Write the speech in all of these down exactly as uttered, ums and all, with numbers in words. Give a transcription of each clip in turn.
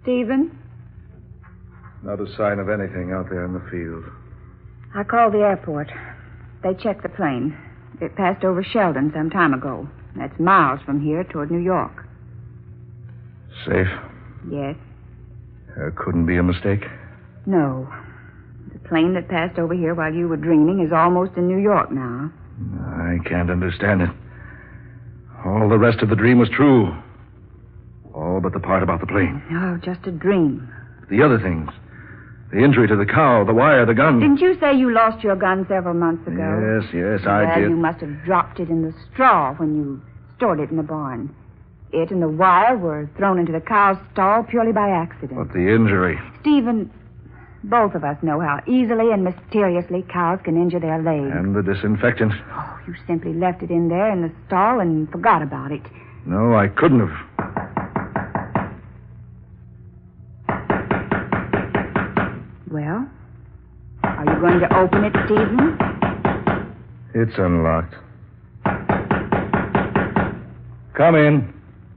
Stephen? Not a sign of anything out there in the field. I called the airport. They checked the plane. It passed over Sheldon some time ago. That's miles from here toward New York. Safe? Yes. There couldn't be a mistake? No. The plane that passed over here while you were dreaming is almost in New York now. I can't understand it. All the rest of the dream was true. All but the part about the plane. Oh, just a dream. The other things. The injury to the cow, the wire, the gun. Didn't you say you lost your gun several months ago? Yes, yes, well, I did. You must have dropped it in the straw when you stored it in the barn. It and the wire were thrown into the cow's stall purely by accident. But the injury... Stephen, both of us know how easily and mysteriously cows can injure their legs. And the disinfectant. Oh, you simply left it in there in the stall and forgot about it. No, I couldn't have. Well, are you going to open it, Stephen? It's unlocked. Come in.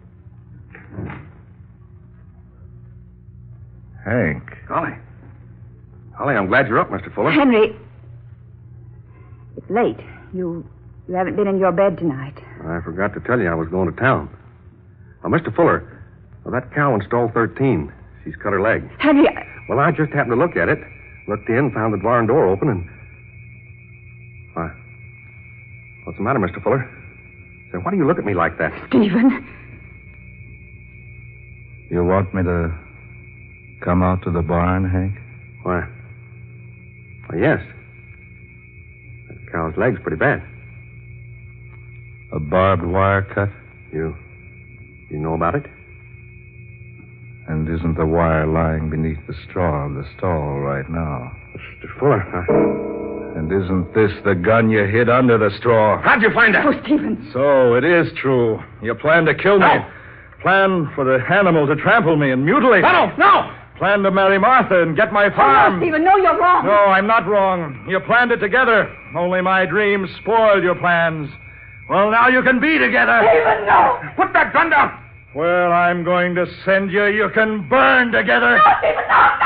Hank. Holly. Holly, I'm glad you're up, Mister Fuller. Henry, it's late. You, you haven't been in your bed tonight. I forgot to tell you I was going to town. Now, Mister Fuller, well, that cow in stall thirteen, she's cut her leg. Henry, I... Well, I just happened to look at it. Looked in, found the barn door open, and... Why? What's the matter, Mister Fuller? Say, why do you look at me like that? Stephen. You want me to come out to the barn, Hank? Why? Why, yes. That cow's leg's pretty bad. A barbed wire cut? You... you know about it? And isn't the wire lying beneath the straw of the stall right now? Mister Fuller, I... And isn't this the gun you hid under the straw? How'd you find that? Oh, Stephen. So it is true. You plan to kill me. No. Plan for the animal to trample me and mutilate No, me. no, no! Plan to marry Martha and get my Oh, farm. no, Stephen, no, you're wrong. No, I'm not wrong. You planned it together. Only my dreams spoiled your plans. Well, now you can be together. Stephen, no. Put that gun down! Well, I'm going to send you. You can burn together. No, Stephen, no, no.